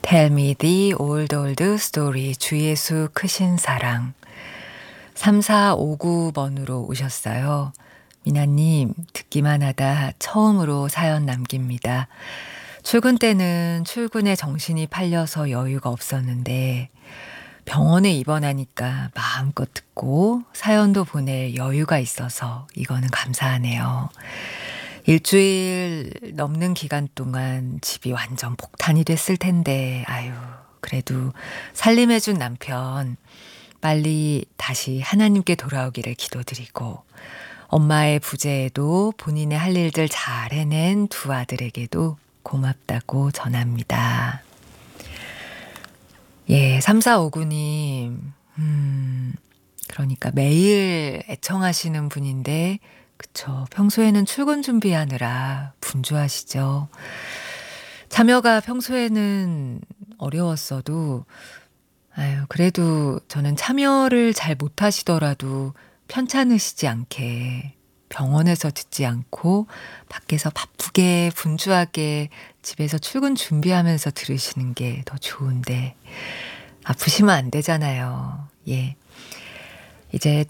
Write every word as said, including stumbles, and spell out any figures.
Tell me the old old story. 주 예수 크신 사랑. 삼사오구 번으로 오셨어요. 미나님, 듣기만 하다 처음으로 사연 남깁니다. 출근 때는 출근에 정신이 팔려서 여유가 없었는데 병원에 입원하니까 마음껏 듣고 사연도 보낼 여유가 있어서 이거는 감사하네요. 일주일 넘는 기간 동안 집이 완전 폭탄이 됐을 텐데 아유 그래도 살림해준 남편 빨리 다시 하나님께 돌아오기를 기도드리고 엄마의 부재에도 본인의 할 일들 잘 해낸 두 아들에게도 고맙다고 전합니다. 예, 삼사오구 님, 음, 그러니까 매일 애청하시는 분인데, 그쵸. 평소에는 출근 준비하느라 분주하시죠. 참여가 평소에는 어려웠어도, 아유, 그래도 저는 참여를 잘 못하시더라도 편찮으시지 않게 병원에서 듣지 않고 밖에서 바쁘게 분주하게 집에서 출근 준비하면서 들으시는 게 더 좋은데 아프시면 안 되잖아요. 예. 이제